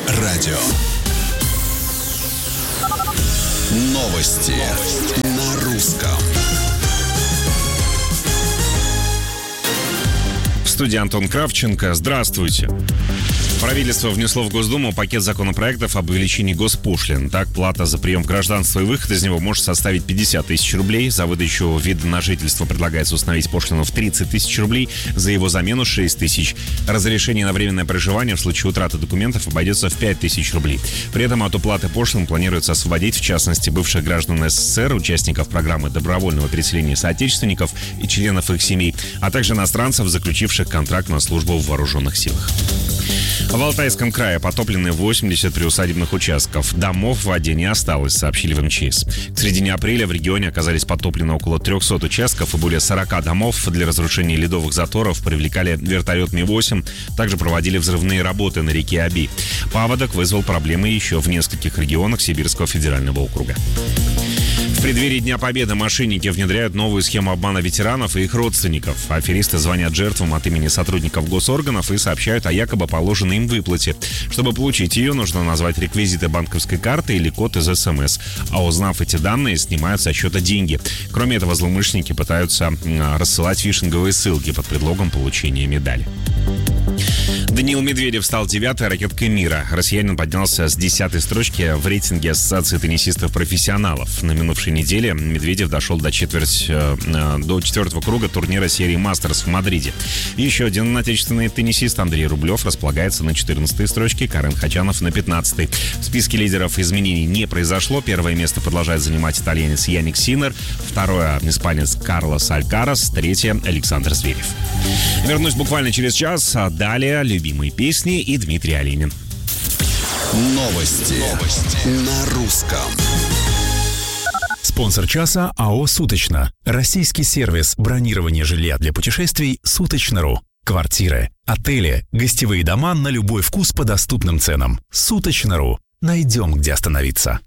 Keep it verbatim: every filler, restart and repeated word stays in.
радио. Новости на русском. В студии Антон Кравченко. Здравствуйте. Правительство внесло в Госдуму пакет законопроектов об увеличении госпошлин. Так, плата за прием гражданства и выход из него может составить пятьдесят тысяч рублей. За выдачу вида на жительство предлагается установить пошлину в тридцать тысяч рублей. За его замену шесть тысяч. Разрешение на временное проживание в случае утраты документов обойдется в пять тысяч рублей. При этом от уплаты пошлин планируется освободить, в частности, бывших граждан СССР, участников программы добровольного переселения соотечественников и членов их семей, а также иностранцев, заключивших контракт на службу в вооруженных силах. В Алтайском крае потоплены восемьдесят приусадебных участков. Домов в воде не осталось, сообщили в МЧС. К середине апреля в регионе оказались потоплены около триста участков и более сорок домов. Для разрушения ледовых заторов привлекали вертолет Ми восемь. Также проводили взрывные работы на реке Оби. Паводок вызвал проблемы еще в нескольких регионах Сибирского федерального округа. В преддверии Дня Победы мошенники внедряют новую схему обмана ветеранов и их родственников. Аферисты звонят жертвам от имени сотрудников госорганов и сообщают о якобы положенной им выплате. Чтобы получить ее, нужно назвать реквизиты банковской карты или код из СМС. А узнав эти данные, снимают со счета деньги. Кроме этого, злоумышленники пытаются рассылать фишинговые ссылки под предлогом получения медали. Даниил Медведев стал девятой ракеткой мира. Россиянин поднялся с десятой строчки в рейтинге Ассоциации теннисистов-профессионалов. На минувшей неделе Медведев дошел до, четверть, э, до четвертого круга турнира серии «Мастерс» в Мадриде. Еще один отечественный теннисист Андрей Рублев располагается на четырнадцатой строчке, Карен Хачанов на пятнадцатой. В списке лидеров изменений не произошло. Первое место продолжает занимать итальянец Яник Синнер, второе — испанец Карлос Алькарас, третье — Александр Зверев. Вернусь буквально через час, а далее любимые песни и Дмитрий Оленин. Новости, Новости. на русском. Спонсор часа АО «Суточно». Российский сервис бронирования жилья для путешествий «Суточно.ру». Квартиры, отели, гостевые дома на любой вкус по доступным ценам. «Суточно.ру». Найдем, где остановиться.